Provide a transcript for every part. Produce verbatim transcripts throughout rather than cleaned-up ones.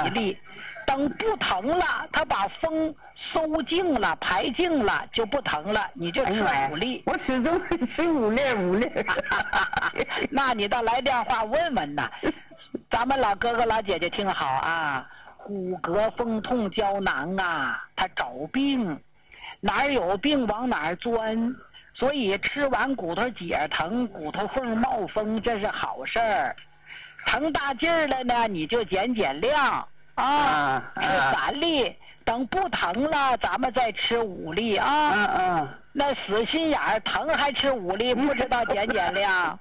力。等不疼了，它把风收净了、排净了，就不疼了，你就吃五粒。 我始终是吃五粒五粒。 那你倒来电话问问呐。咱们老哥哥老姐姐听好啊，骨骼风痛胶囊啊，它找病，哪儿有病往哪儿钻，所以吃完骨头解疼，骨头缝冒风，这是好事儿。疼大劲儿了呢，你就减减量。啊，吃三粒，等不疼了，咱们再吃五粒啊。 嗯嗯。 那死心眼儿，疼还吃五粒，不知道减减量。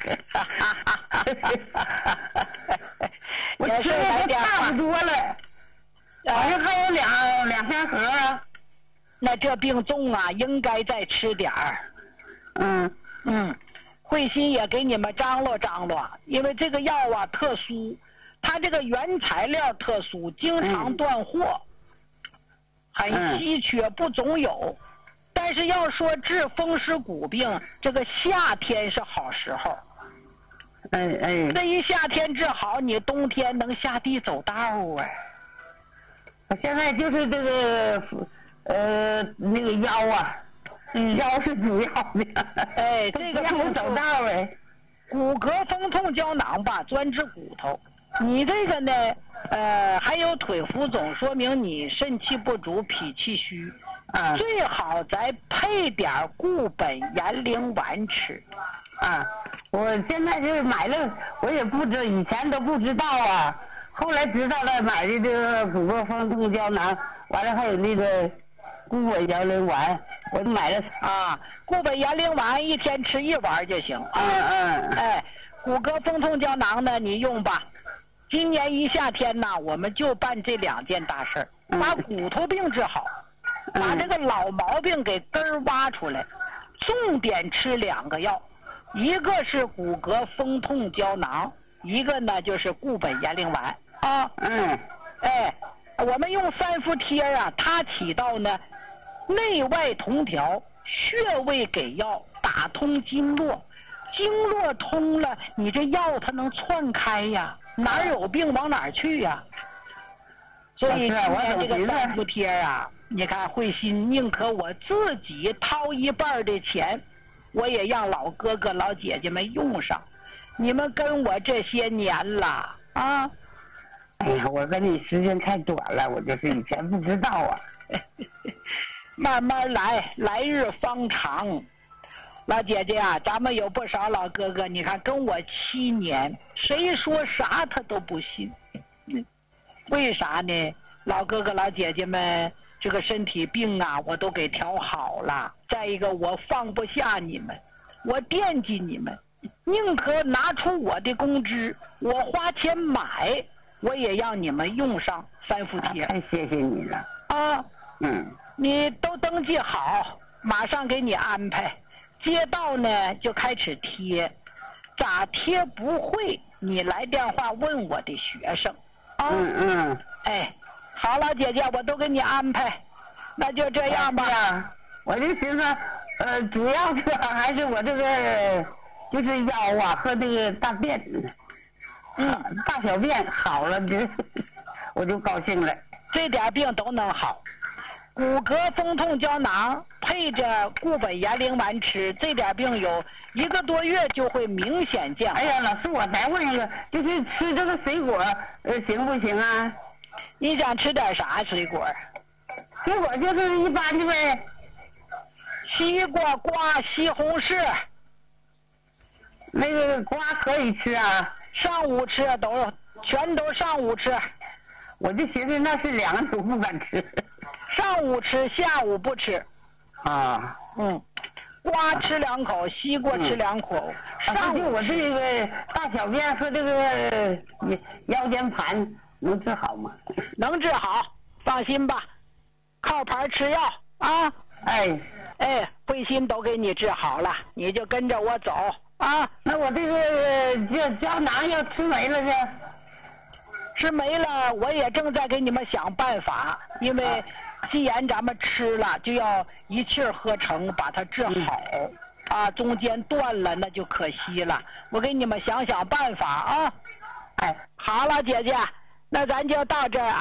我吃的差不多了，好像还有两两三盒啊。 那这病重啊，应该再吃点儿。 嗯嗯，慧心也给你们张罗张罗，因为这个药啊特殊。它这个原材料特殊，经常断货，很稀缺，不总有。但是要说治风湿骨病，这个夏天是好时候。 哎哎， 这一夏天治好，你冬天能下地走道啊。 我现在就是这个呃那个腰啊，嗯，腰是主要的。 哎，这个不走道哎。 骨骼风痛胶囊吧，专治骨头。你这个呢，呃，还有腿浮肿，说明你肾气不足、脾气虚。 啊。 最好再配点固本延龄丸吃。 啊，我现在就是买了，我也不知，以前都不知道啊，后来知道了，买的这个骨骼风痛胶囊，完了还有那个固本延龄丸，我买了啊，固本延龄丸一天吃一丸就行。 嗯嗯。 哎，骨骼风痛胶囊呢，你用吧。今年一夏天呢，我们就办这两件大事儿，把骨头病治好，嗯、把这个老毛病给根儿挖出来。重点吃两个药，一个是骨骼风痛胶囊，一个呢就是固本延龄丸啊。 嗯。 哎，我们用三伏贴啊，它起到呢内外同调，穴位给药，打通经络，经络通了，你这药它能窜开呀。哪儿有病往哪儿去呀、啊？所以今天这个三伏贴啊，你看慧心宁可我自己掏一半的钱，我也让老哥哥老姐姐们用上。你们跟我这些年了啊， 哎呀，我跟你时间太短了，我就是以前不知道啊。 慢慢来，来日方长。老姐姐啊，咱们有不少老哥哥，你看跟我七年，谁说啥他都不信。嗯，为啥呢？老哥哥老姐姐们这个身体病啊，我都给调好了。再一个，我放不下你们，我惦记你们，宁可拿出我的工资，我花钱买，我也让你们用上三伏贴。 太谢谢你了啊！ 嗯， 你都登记好，马上给你安排。街道呢就开始贴，咋贴不会，你来电话问我的学生。啊、 嗯嗯。 哎，好了，姐姐，我都给你安排，那就这样吧。 啊、我就寻思，呃，主要是还是我这个就是腰啊和这个大便， 嗯， 大小便好了，这我就高兴了。 这点病都能好。骨骼风痛胶囊配着固本延龄丸吃，这点病有一个多月就会明显降。 哎呀，老师，我再问一个，就是吃这个水果，呃，行不行啊？ 你想吃点啥水果？ 水果就是一般的呗。 西瓜、瓜、西红柿。 那个瓜可以吃啊？ 上午吃都全都上午吃。 我就寻思那是两个都不敢吃。 上午吃，下午不吃。 啊， 嗯，瓜吃两口，西瓜吃两口。 嗯、上午我这个大小便和这个腰间盘能治好吗？ 能治好，放心吧，靠牌吃药啊。 哎哎，慧心都给你治好了，你就跟着我走啊。 那我这个这胶囊要吃没了呢？ 吃没了，我也正在给你们想办法，因为既然咱们吃了，就要一气儿喝成，把它治好。嗯、啊，中间断了那就可惜了。我给你们想想办法啊。哎，好了，姐姐，那咱就到这儿啊。